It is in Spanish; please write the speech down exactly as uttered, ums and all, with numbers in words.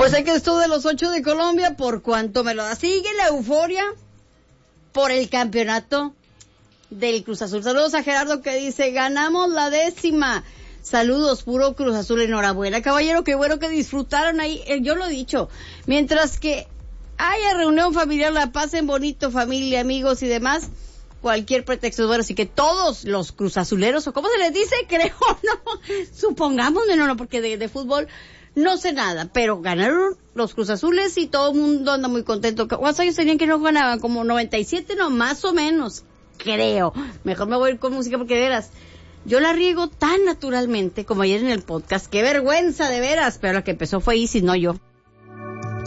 Pues sé que esto de los ocho de Colombia, por cuanto me lo da. Sigue la euforia por el campeonato del Cruz Azul. Saludos a Gerardo que dice, ganamos la décima. Saludos, puro Cruz Azul, enhorabuena. Caballero, qué bueno que disfrutaron ahí. Eh, yo lo he dicho, mientras que haya reunión familiar, la pasen bonito, familia, amigos y demás, cualquier pretexto es bueno. Así que todos los cruzazuleros, o cómo se les dice, creo, no, supongamos, no, no, porque de, de fútbol no sé nada, pero ganaron los Cruz Azules y todo el mundo anda muy contento. ¿Cuántos años tenían que no ganaban? Como noventa y siete, no, más o menos, creo. Mejor me voy a ir con música porque de veras, yo la riego tan naturalmente como ayer en el podcast. Qué vergüenza, de veras, pero la que empezó fue Isis, no yo.